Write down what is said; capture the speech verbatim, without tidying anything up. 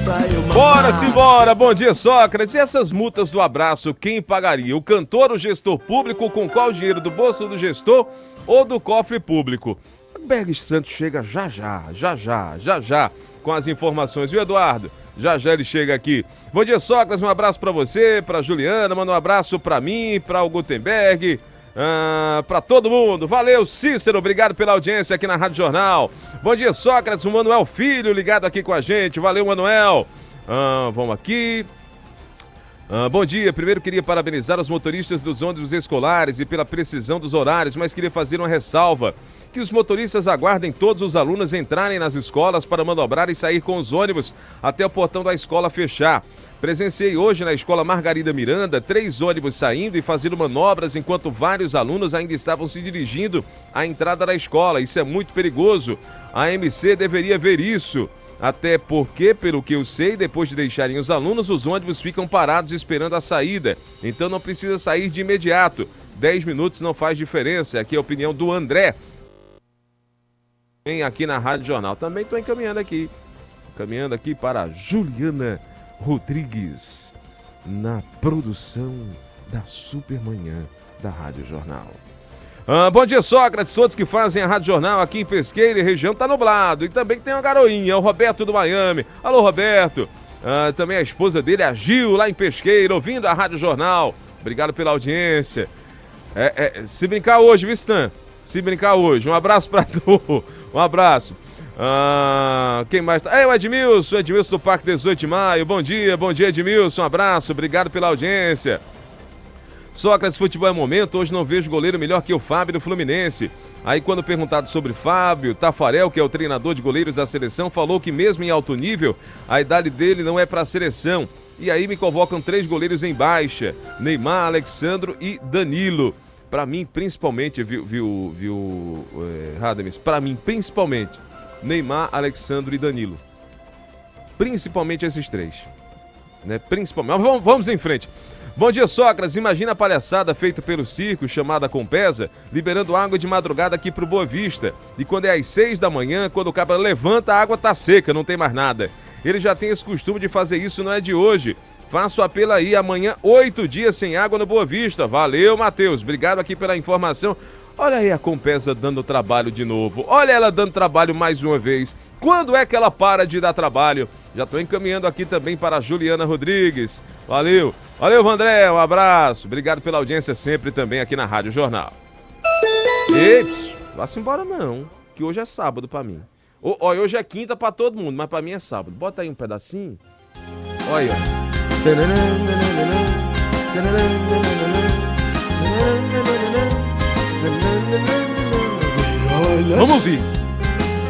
Bora simbora, bom dia Sócrates. E essas multas do abraço, quem pagaria? O cantor, o gestor público, com qual dinheiro? Do bolso do gestor ou do cofre público? Berg Santos chega já já, já já, já já, com as informações, viu Eduardo? Já já ele chega aqui. Bom dia Sócrates, um abraço pra você, pra Juliana, manda um abraço pra mim, pra o Gutenberg, ah, pra todo mundo. Valeu Cícero, obrigado pela audiência aqui na Rádio Jornal. Bom dia Sócrates, o Manuel Filho ligado aqui com a gente, valeu Manuel. Ah, vamos aqui. Ah, bom dia, primeiro queria parabenizar os motoristas dos ônibus escolares e pela precisão dos horários, mas queria fazer uma ressalva. Que os motoristas aguardem todos os alunos entrarem nas escolas para manobrar e sair com os ônibus até o portão da escola fechar. Presenciei hoje na escola Margarida Miranda três ônibus saindo e fazendo manobras enquanto vários alunos ainda estavam se dirigindo à entrada da escola. Isso é muito perigoso. A M C deveria ver isso. Até porque, pelo que eu sei, depois de deixarem os alunos, os ônibus ficam parados esperando a saída. Então não precisa sair de imediato. Dez minutos não faz diferença. Aqui é a opinião do André. Aqui na Rádio Jornal. Também estou encaminhando aqui. Encaminhando aqui para a Juliana Rodrigues, na produção da Supermanhã da Rádio Jornal. Ah, bom dia, Sócrates. Todos que fazem a Rádio Jornal aqui em Pesqueira e região tá nublado. E também tem uma garoinha, o Roberto do Miami. Alô, Roberto. Ah, também a esposa dele, a Gil, lá em Pesqueira, ouvindo a Rádio Jornal. Obrigado pela audiência. É, é, se brincar hoje, viu, Stan? Se brincar hoje. Um abraço pra tu. Um abraço. Ah, quem mais tá? É o Edmilson, Edmilson do Parque dezoito de maio. Bom dia, bom dia, Edmilson. Um abraço, obrigado pela audiência. Sócrates, futebol é momento. Hoje não vejo goleiro melhor que o Fábio do Fluminense. Aí, quando perguntado sobre Fábio, Tafarel, que é o treinador de goleiros da seleção, falou que mesmo em alto nível, a idade dele não é para a seleção. E aí me convocam três goleiros em baixa: Neymar, Alexandro e Danilo. Para mim, principalmente, viu, viu, viu é, Radames? Para mim, principalmente, Neymar, Alexandro e Danilo. Principalmente esses três. Né? Principalmente. Mas vamos, vamos em frente. Bom dia, Sócrates. Imagina a palhaçada feita pelo circo, chamada Compesa, liberando água de madrugada aqui pro Boa Vista. E quando é às seis da manhã, quando o cabra levanta, a água tá seca, não tem mais nada. Ele já tem esse costume de fazer isso, não é de hoje. Faço apelo aí, amanhã, oito dias sem água no Boa Vista. Valeu, Matheus. Obrigado aqui pela informação. Olha aí a Compesa dando trabalho de novo. Olha ela dando trabalho mais uma vez. Quando é que ela para de dar trabalho? Já estou encaminhando aqui também para a Juliana Rodrigues. Valeu. Valeu, André. Um abraço. Obrigado pela audiência sempre também aqui na Rádio Jornal. Ei, psiu, vá-se embora não, que hoje é sábado para mim. Olha, hoje é quinta para todo mundo, mas para mim é sábado. Bota aí um pedacinho. Olha aí, ó. Vamos ouvir.